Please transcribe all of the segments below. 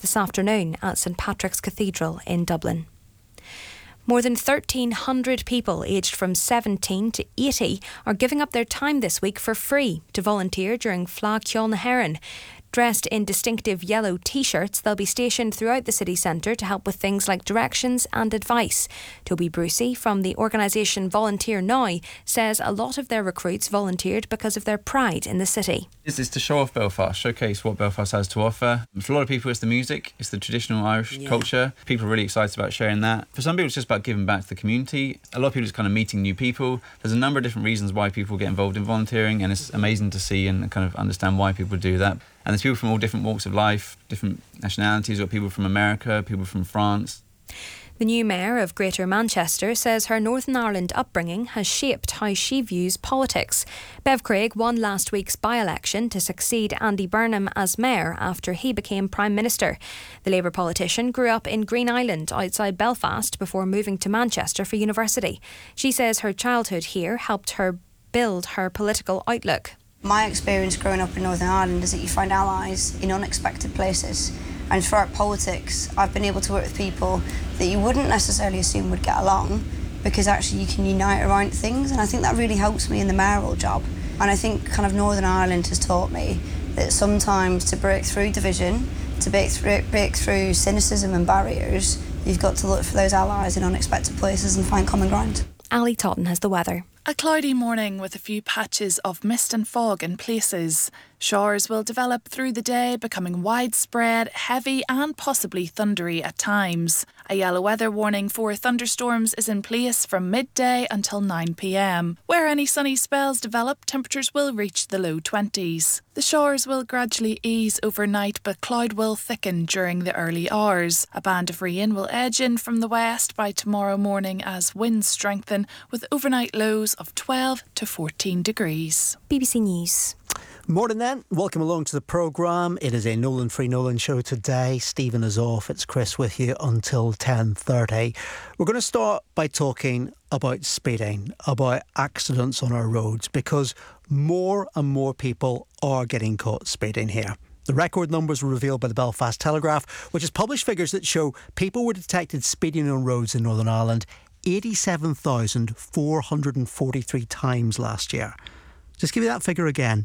this afternoon at St Patrick's Cathedral in Dublin. More than 1,300 people aged from 17 to 80 are giving up their time this week for free to volunteer during Fleadh Cheoil na hÉireann. Dressed in distinctive yellow T-shirts, they'll be stationed throughout the city centre to help with things like directions and advice. Toby Brucey from the organisation Volunteer Now says a lot of their recruits volunteered because of their pride in the city. It's to show off Belfast, showcase what Belfast has to offer. For a lot of people, it's the music, it's the traditional Irish culture. People are really excited about sharing that. For some people, it's just about giving back to the community. A lot of people is kind of meeting new people. There's a number of different reasons why people get involved in volunteering, and it's amazing to see and kind of understand why people do that. And there's people from all different walks of life, different nationalities. We've got people from America, people from France. The new mayor of Greater Manchester says her Northern Ireland upbringing has shaped how she views politics. Bev Craig won last week's by-election to succeed Andy Burnham as mayor after he became Prime Minister. The Labour politician grew up in Green Island outside Belfast before moving to Manchester for university. She says her childhood here helped her build her political outlook. My experience growing up in Northern Ireland is that you find allies in unexpected places. And throughout politics, I've been able to work with people that you wouldn't necessarily assume would get along, because actually you can unite around things, and I think that really helps me in the mayoral job. And I think kind of Northern Ireland has taught me that sometimes to break through division, to break through cynicism and barriers, you've got to look for those allies in unexpected places and find common ground. Ali Totten has the weather. A cloudy morning with a few patches of mist and fog in places. Showers will develop through the day, becoming widespread, heavy and possibly thundery at times. A yellow weather warning for thunderstorms is in place from midday until 9 p.m. Where any sunny spells develop, temperatures will reach the low 20s. The showers will gradually ease overnight, but cloud will thicken during the early hours. A band of rain will edge in from the west by tomorrow morning as winds strengthen, with overnight lows of 12 to 14 degrees. BBC News. Morning then, welcome along to the programme. It is a Nolan Free Nolan show today. Stephen is off, it's Chris with you until 10:30. We're going to start by talking about speeding, about accidents on our roads, because more and more people are getting caught speeding here. The record numbers were revealed by the Belfast Telegraph, which has published figures that show people were detected speeding on roads in Northern Ireland 87,443 times last year. Just give you that figure again.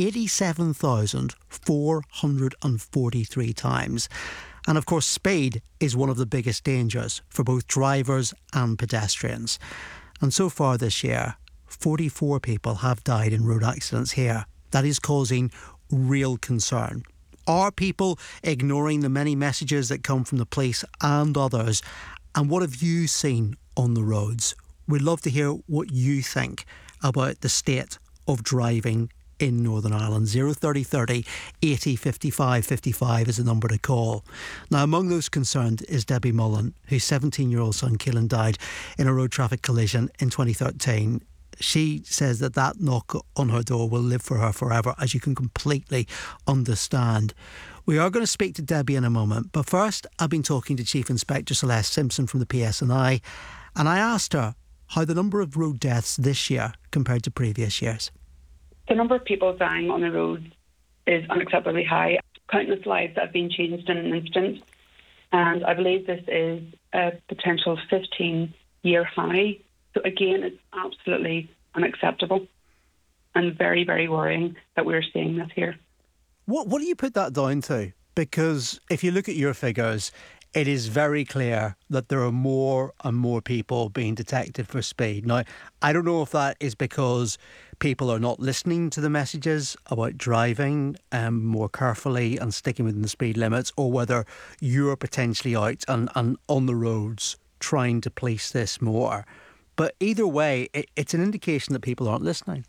87,443 times. And of course, speed is one of the biggest dangers for both drivers and pedestrians. And so far this year, 44 people have died in road accidents here. That is causing real concern. Are people ignoring the many messages that come from the police and others? And what have you seen on the roads? We'd love to hear what you think about the state of driving in Northern Ireland. 03030 80 55 55 is the number to call. Now, among those concerned is Debbie Mullen, whose 17-year-old son Keelan died in a road traffic collision in 2013. She says that knock on her door will live for her forever, as you can completely understand. We are going to speak to Debbie in a moment, but first I've been talking to Chief Inspector Celeste Simpson from the PSNI, and I asked her how the number of road deaths this year compared to previous years. The number of people dying on the roads is unacceptably high. Countless lives have been changed in an instant, and I believe this is a potential 15-year high. So again, it's absolutely unacceptable and very, very worrying that we're seeing this here. What do you put that down to? Because if you look at your figures, it is very clear that there are more and more people being detected for speed. Now, I don't know if that is because people are not listening to the messages about driving more carefully and sticking within the speed limits, or whether you're potentially out and on the roads trying to police this more. But either way, it's an indication that people aren't listening.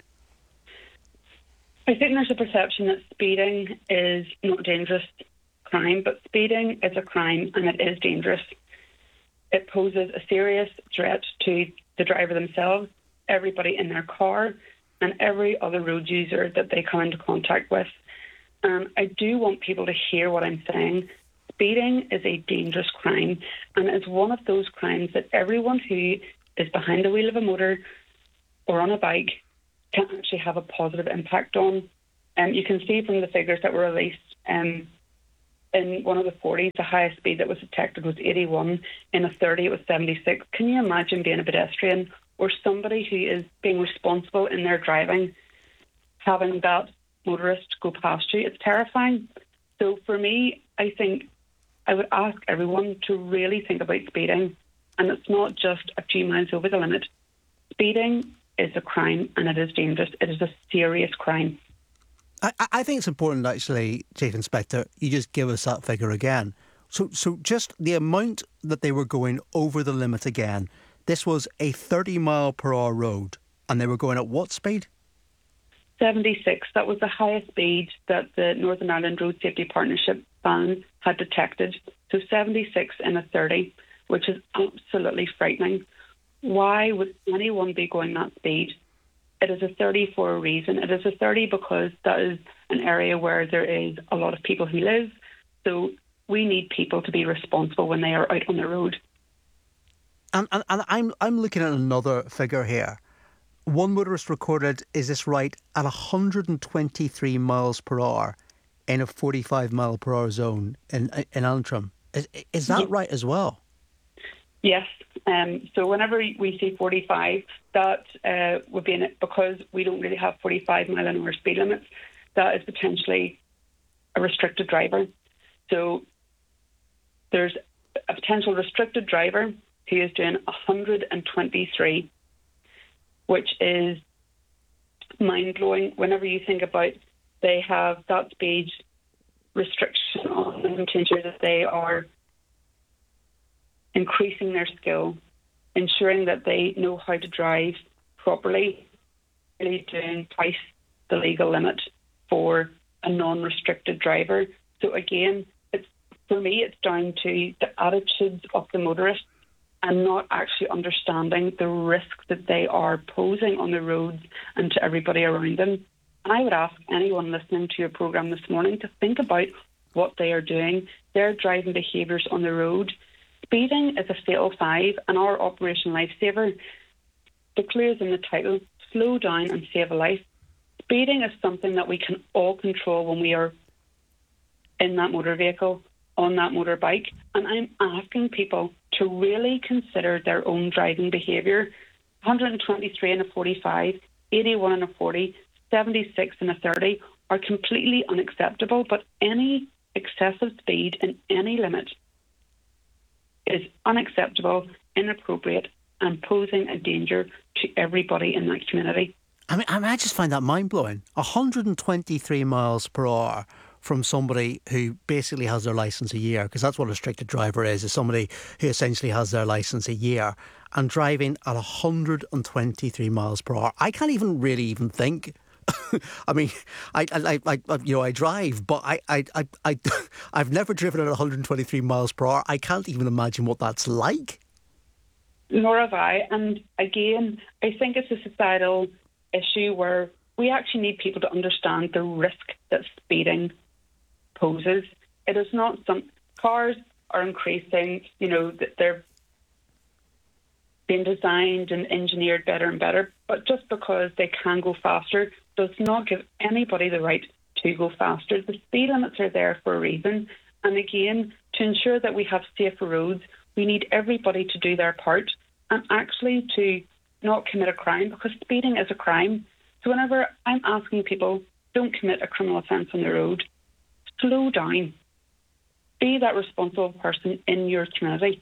I think there's a perception that speeding is not a dangerous crime, but speeding is a crime and it is dangerous. It poses a serious threat to the driver themselves, everybody in their car, and every other road user that they come into contact with. I do want people to hear what I'm saying. Speeding is a dangerous crime, and it's one of those crimes that everyone who is behind the wheel of a motor or on a bike can actually have a positive impact on. You can see from the figures that were released in one of the 40s, the highest speed that was detected was 81. In a 30, it was 76. Can you imagine being a pedestrian or somebody who is being responsible in their driving, having that motorist go past you? It's terrifying. So for me, I think I would ask everyone to really think about speeding. And it's not just a few miles over the limit. Speeding is a crime and it is dangerous. It is a serious crime. I think it's important, actually, Chief Inspector, you just give us that figure again. So just the amount that they were going over the limit again, this was a 30-mile-per-hour road, and they were going at what speed? 76. That was the highest speed that the Northern Ireland Road Safety Partnership van had detected. So 76 in a 30, which is absolutely frightening. Why would anyone be going that speed? It is a 30 for a reason. It is a 30 because that is an area where there is a lot of people who live. So we need people to be responsible when they are out on the road. And I'm looking at another figure here. One motorist recorded, is this right, at 123 miles per hour in a 45 mile per hour zone in Antrim. Is that right as well? Yes. So whenever we see 45, that would be in it because we don't really have 45 mile an hour speed limits. That is potentially a restricted driver. So there's a potential restricted driver who is doing 123, which is mind-blowing. Whenever you think about they have that speed restriction on them to ensure that they are increasing their skill, ensuring that they know how to drive properly, really doing twice the legal limit for a non-restricted driver. So again, for me, it's down to the attitudes of the motorist and not actually understanding the risk that they are posing on the roads and to everybody around them. I would ask anyone listening to your programme this morning to think about what they are doing, their driving behaviours on the road. Speeding is a fatal 5, and our Operation Lifesaver declares in the title, slow down and save a life. Speeding is something that we can all control when we are in that motor vehicle, on that motorbike. And I'm asking people to really consider their own driving behaviour. 123 in a 45, 81 in a 40, 76 in a 30 are completely unacceptable, but any excessive speed in any limit is unacceptable, inappropriate, and posing a danger to everybody in that community. I just find that mind-blowing. 123 miles per hour from somebody who basically has their licence a year, because that's what a restricted driver is somebody who essentially has their licence a year, and driving at 123 miles per hour. I can't even really think. I mean, I drive, but I've never driven at 123 miles per hour. I can't even imagine what that's like. Nor have I. And again, I think it's a societal issue where we actually need people to understand the risk that speeding poses. It is not cars are increasing, they're being designed and engineered better and better, but just because they can go faster does not give anybody the right to go faster. The speed limits are there for a reason. And again, to ensure that we have safer roads, we need everybody to do their part and actually to not commit a crime, because speeding is a crime. So whenever I'm asking people, don't commit a criminal offence on the road, slow down. Be that responsible person in your community.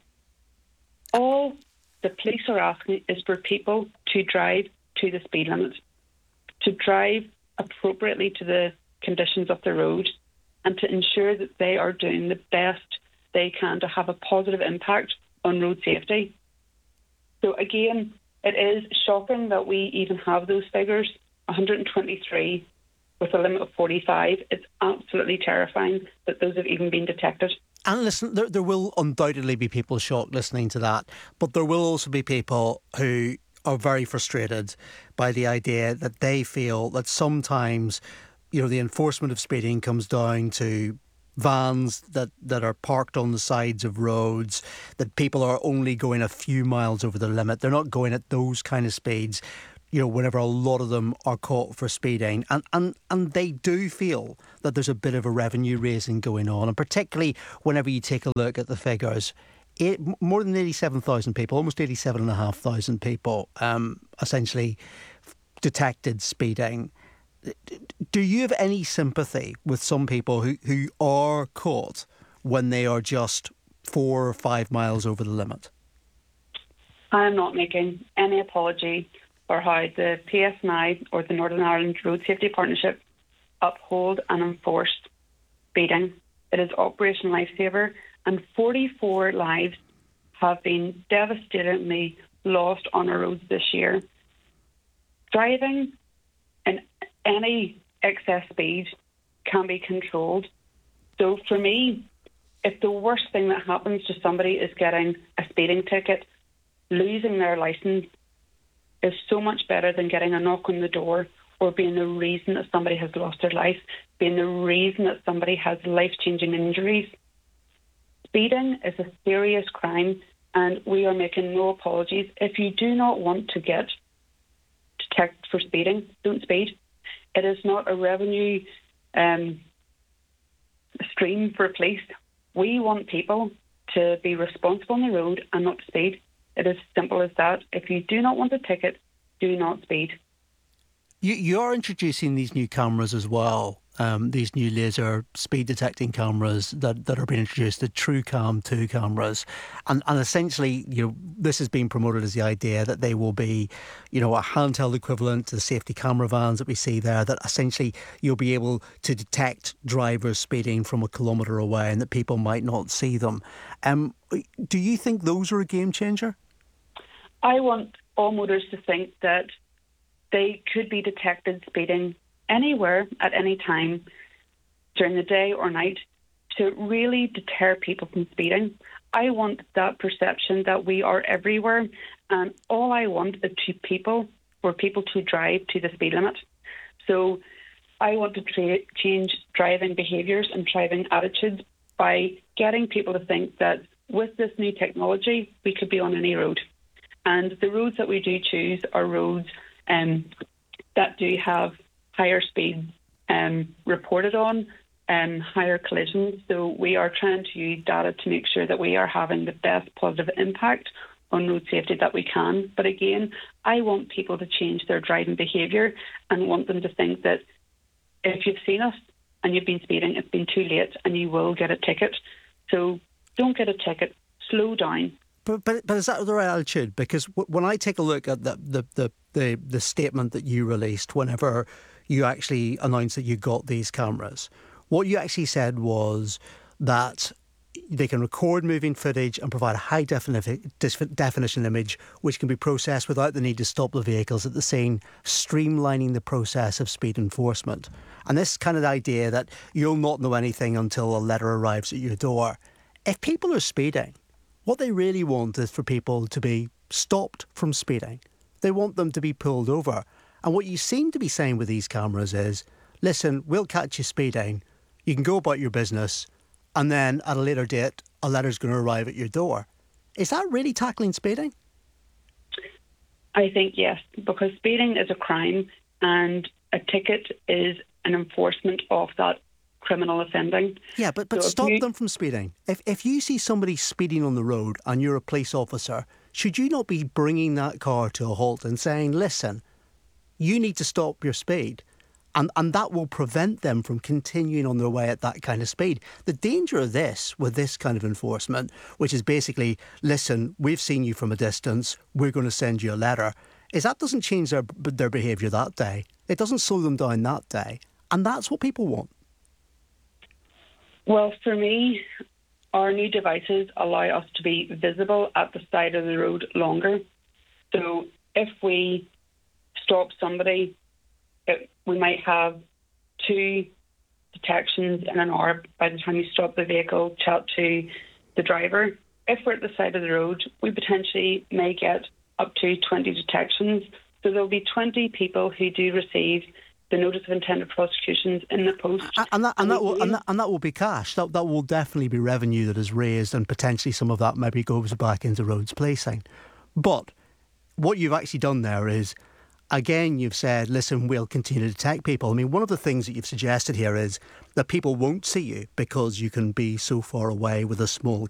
All the police are asking is for people to drive to the speed limit, to drive appropriately to the conditions of the road, and to ensure that they are doing the best they can to have a positive impact on road safety. So again, it is shocking that we even have those figures, 123 with a limit of 45. It's absolutely terrifying that those have even been detected. And listen, there will undoubtedly be people shocked listening to that, but there will also be people who are very frustrated by the idea that they feel that sometimes, the enforcement of speeding comes down to vans that are parked on the sides of roads, that people are only going a few miles over the limit. They're not going at those kind of speeds. whenever a lot of them are caught for speeding, and they do feel that there's a bit of a revenue raising going on, and particularly whenever you take a look at the figures, more than 87,000 people, almost 87,500 people, essentially detected speeding. Do you have any sympathy with some people who are caught when they are just 4 or 5 miles over the limit? I am not making any apology for how the PSNI or the Northern Ireland Road Safety Partnership uphold and enforce speeding. It is Operation Lifesaver, and 44 lives have been devastatingly lost on our roads this year. Driving in any excess speed can be controlled. So for me, if the worst thing that happens to somebody is getting a speeding ticket, losing their licence is so much better than getting a knock on the door or being the reason that somebody has lost their life, being the reason that somebody has life-changing injuries. Speeding is a serious crime, and we are making no apologies. If you do not want to get detected for speeding, don't speed. It is not a revenue stream for police. We want people to be responsible on the road and not to speed. It is simple as that. If you do not want a ticket, do not speed. You're introducing these new cameras as well, these new laser speed detecting cameras that are being introduced, the TrueCam 2 cameras. And essentially, this has been promoted as the idea that they will be, a handheld equivalent to the safety camera vans that we see there, that essentially you'll be able to detect drivers speeding from a kilometre away and that people might not see them. Do you think those are a game changer? I want all motorists to think that they could be detected speeding anywhere at any time during the day or night to really deter people from speeding. I want that perception that we are everywhere, and all I want is for people to drive to the speed limit. So I want to change driving behaviours and driving attitudes by getting people to think that with this new technology, we could be on any road. And the roads that we do choose are roads that do have higher speeds reported on, higher collisions. So we are trying to use data to make sure that we are having the best positive impact on road safety that we can. But again, I want people to change their driving behaviour and want them to think that if you've seen us and you've been speeding, it's been too late and you will get a ticket. So don't get a ticket, slow down. But is that the right attitude? Because when I take a look at the statement that you released whenever you actually announced that you got these cameras, what you actually said was that they can record moving footage and provide a high definition image which can be processed without the need to stop the vehicles at the scene, streamlining the process of speed enforcement. And this kind of idea that you'll not know anything until a letter arrives at your door. If people are speeding, what they really want is for people to be stopped from speeding. They want them to be pulled over. And what you seem to be saying with these cameras is, listen, we'll catch you speeding. You can go about your business. And then at a later date, a letter's going to arrive at your door. Is that really tackling speeding? I think yes, because speeding is a crime and a ticket is an enforcement of that criminal offending. Yeah, but so stop them from speeding. If you see somebody speeding on the road and you're a police officer, should you not be bringing that car to a halt and saying, listen, you need to stop your speed? And that will prevent them from continuing on their way at that kind of speed. The danger of this, with this kind of enforcement, which is basically, listen, we've seen you from a distance, we're going to send you a letter, is that doesn't change their behaviour that day. It doesn't slow them down that day. And that's what people want. Well, for me, our new devices allow us to be visible at the side of the road longer. So if we stop somebody, we might have 2 detections in an hour by the time you stop the vehicle, chat to the driver. If we're at the side of the road, we potentially may get up to 20 detections. So there'll be 20 people who do receive the notice of intended prosecutions in the post. And that will be cash. That will definitely be revenue that is raised, and potentially some of that maybe goes back into roads policing. But what you've actually done there is again, you've said, listen, we'll continue to detect people. I mean, one of the things that you've suggested here is that people won't see you because you can be so far away with a small